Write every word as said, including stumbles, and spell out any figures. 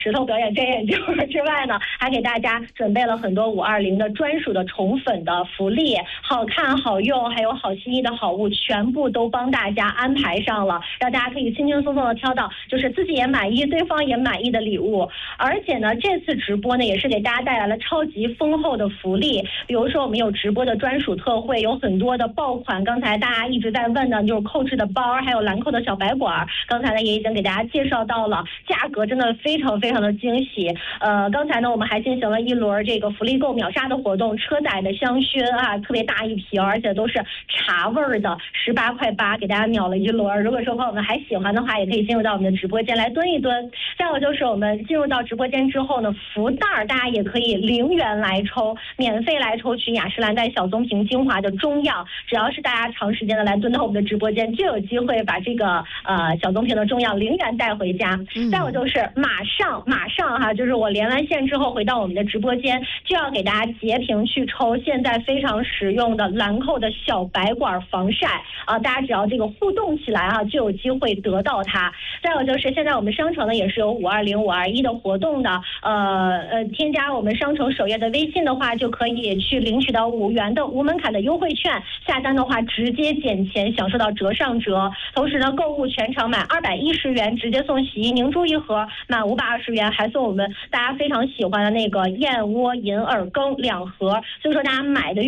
石头表演真眼镜之外呢，还给大家准备了很多五二零的专属的宠粉的福利，好看好用，还有好心意的好物，全部都帮大家安排上了，让大家可以轻轻松松的挑到就是自己也满意、对方也满意的礼物。而且呢，这次直播呢也是给大家带来了超级丰厚的福利，比如说我们有直播的专属特惠，有很多的爆款，刚才大家一直在问的就是扣制的包，还有兰蔻的小白管，刚才呢也已经给大家介绍到了，价格真的非常非常。非常的惊喜，呃，刚才呢我们还进行了一轮这个福利购秒杀的活动，车载的香薰啊，特别大一瓶，而且都是茶味儿的，十八块八，给大家秒了一轮。如果说朋友们还喜欢的话，也可以进入到我们的直播间来蹲一蹲。再有就是我们进入到直播间之后呢，福袋大家也可以零元来抽，免费来抽取雅诗兰黛小棕瓶精华的中药，只要是大家长时间的来蹲到我们的直播间，就有机会把这个呃小棕瓶的中药零元带回家。嗯、再有就是马上。马上哈，就是我连完线之后回到我们的直播间，就要给大家截屏去抽现在非常实用的兰蔻的小白管防晒啊，大家只要这个互动起来啊，就有机会得到它。再有就是现在我们商城呢也是有五二零五二一的活动的，呃呃，添加我们商城首页的微信的话，就可以去领取到五元的无门槛的优惠券，下单的话直接减钱，享受到折上折。同时呢，购物全场满二百一十元直接送洗衣凝珠一盒，满五百二十元还送我们大家非常喜欢的那个燕窝银耳羹两盒，所以说大家买的